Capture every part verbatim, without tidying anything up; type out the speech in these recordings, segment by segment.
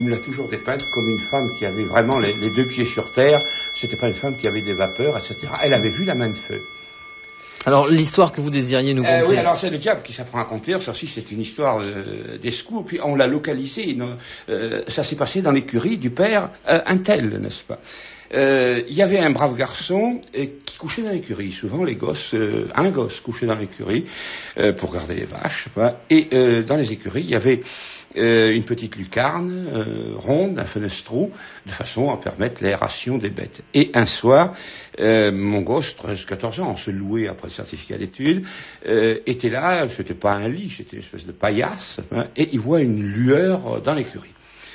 Il l'a toujours dépeinte comme une femme qui avait vraiment les, les deux pieds sur terre. C'était pas une femme qui avait des vapeurs, et cetera. Elle avait vu la main de feu. Alors, l'histoire que vous désiriez nous conter. Euh, oui, alors c'est le diable qui s'apprend à conter. Ça aussi, c'est une histoire euh, d'escouade. Puis on l'a localisé. Euh, ça s'est passé dans l'écurie du père euh, Untel, n'est-ce pas? Euh, il y avait un brave garçon euh, qui couchait dans l'écurie. Souvent, les gosses, euh, un gosse couchait dans l'écurie euh, pour garder les vaches. Pas. Et euh, dans les écuries, il y avait euh, une petite lucarne euh, ronde, un fenestrou, de façon à permettre l'aération des bêtes. Et un soir, euh, mon gosse, treize quatorze ans, on se louait après le certificat d'études, euh, était là. C'était pas un lit, c'était une espèce de paillasse. Hein, et il voit une lueur dans l'écurie.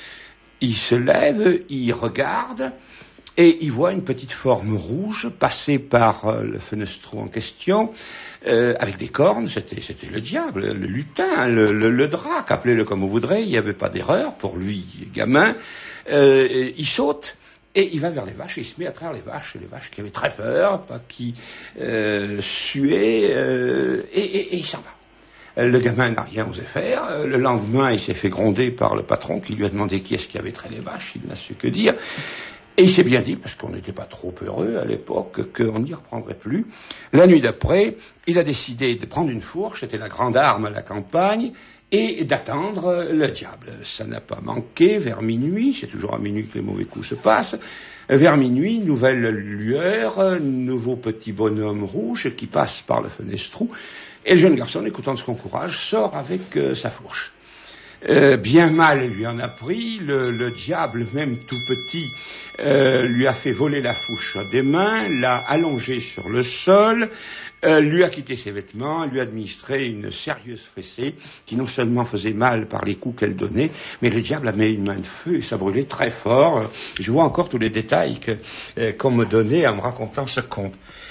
Il se lève, il regarde. Et il voit une petite forme rouge passer par euh, le fenestrou en question, euh, avec des cornes. C'était, c'était le diable, le lutin, le, le, le drac, appelez-le comme vous voudrez. Il n'y avait pas d'erreur pour lui, gamin. Euh, il saute et il va vers les vaches et il se met à travers les vaches. Les vaches qui avaient très peur, pas qui euh, suaient, euh, et, et, et il s'en va. Le gamin n'a rien osé faire. Le lendemain, il s'est fait gronder par le patron qui lui a demandé qui est-ce qui avait trait les vaches. Il n'a su que dire. Et il s'est bien dit, parce qu'on n'était pas trop heureux à l'époque, qu'on n'y reprendrait plus. La nuit d'après, il a décidé de prendre une fourche, c'était la grande arme à la campagne, et d'attendre le diable. Ça n'a pas manqué, vers minuit, c'est toujours à minuit que les mauvais coups se passent, vers minuit, nouvelle lueur, nouveau petit bonhomme rouge qui passe par le fenestrou, et le jeune garçon, écoutant de son courage, sort avec euh, sa fourche. Euh, bien mal lui en a pris, le, le diable, même tout petit, euh, lui a fait voler la fourche des mains, l'a allongé sur le sol, euh, lui a quitté ses vêtements, lui a administré une sérieuse fessée qui non seulement faisait mal par les coups qu'elle donnait, mais le diable a mis une main de feu et ça brûlait très fort. Je vois encore tous les détails que, euh, qu'on me donnait en me racontant ce conte.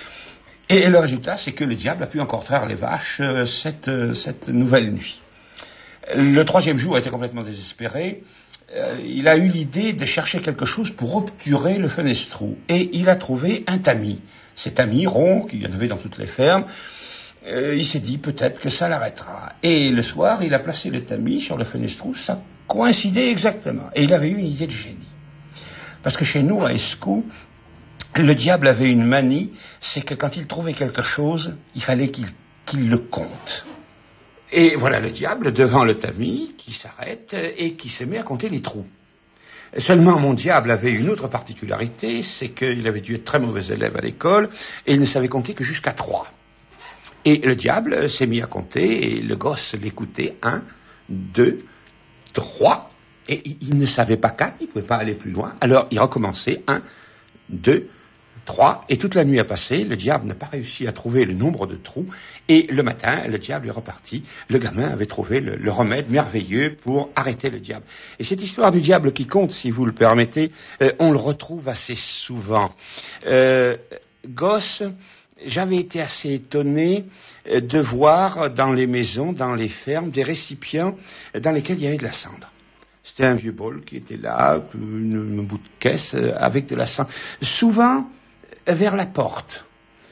Et le résultat, c'est que le diable a pu encore traire les vaches euh, cette, euh, cette nouvelle nuit. Le troisième jour a été complètement désespéré. Euh, il a eu l'idée de chercher quelque chose pour obturer le fenestrou. Et il a trouvé un tamis. Cet tamis rond, qu'il y en avait dans toutes les fermes, euh, il s'est dit peut-être que ça l'arrêtera. Et le soir, il a placé le tamis sur le fenestrou. Ça coïncidait exactement. Et il avait eu une idée de génie. Parce que chez nous, à Escou, le diable avait une manie, c'est que quand il trouvait quelque chose, il fallait qu'il, qu'il le compte. Et voilà le diable devant le tamis qui s'arrête et qui se met à compter les trous. Seulement mon diable avait une autre particularité, c'est qu'il avait dû être très mauvais élève à l'école et il ne savait compter que jusqu'à trois. Et le diable s'est mis à compter et le gosse l'écoutait. Un, deux, trois. Et il ne savait pas quatre, il ne pouvait pas aller plus loin. Alors il recommençait. Un, deux, trois, et toute la nuit a passé, le diable n'a pas réussi à trouver le nombre de trous, et le matin, le diable est reparti, le gamin avait trouvé le, le remède merveilleux pour arrêter le diable. Et cette histoire du diable qui compte, si vous le permettez, euh, on le retrouve assez souvent. Euh, gosse, j'avais été assez étonné de voir dans les maisons, dans les fermes, des récipients dans lesquels il y avait de la cendre. C'était un vieux bol qui était là, une, un bout de caisse avec de la cendre. Souvent, vers la porte.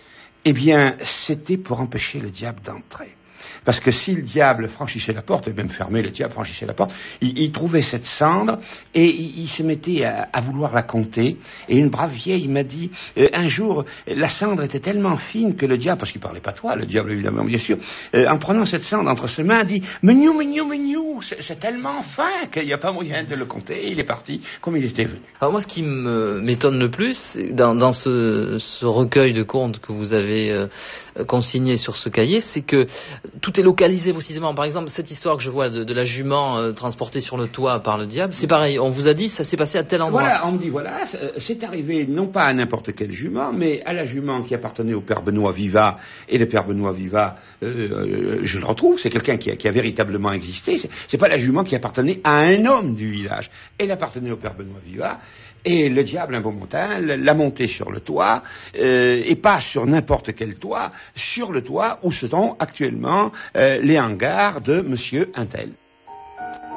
Eh bien, c'était pour empêcher le diable d'entrer. Parce que si le diable franchissait la porte, et même fermé, le diable franchissait la porte, il, il trouvait cette cendre et il, il se mettait à, à vouloir la compter. Et une brave vieille m'a dit, euh, un jour, la cendre était tellement fine que le diable, parce qu'il parlait pas toi, le diable évidemment, bien sûr, euh, en prenant cette cendre entre ses mains, dit, mignou, mignou, mignou, c'est, c'est tellement fin qu'il n'y a pas moyen de le compter. Et il est parti comme il était venu. Alors moi, ce qui me, m'étonne le plus, dans, dans ce, ce recueil de contes que vous avez euh, consigné sur ce cahier, c'est que tout est localisé précisément. Par exemple, cette histoire que je vois de, de la jument euh, transportée sur le toit par le diable, c'est pareil. On vous a dit, ça s'est passé à tel endroit. Voilà, on me dit, voilà, c'est arrivé non pas à n'importe quelle jument, mais à la jument qui appartenait au père Benoît Vivat. Et le père Benoît Vivat, euh, je le retrouve, c'est quelqu'un qui a, qui a véritablement existé. C'est, c'est pas la jument qui appartenait à un homme du village. Elle appartenait au père Benoît Vivat. Et le diable, un beau matin, l'a monté sur le toit, euh, et pas sur n'importe quel toit, sur le toit où se trouvent actuellement euh, les hangars de Monsieur Untel.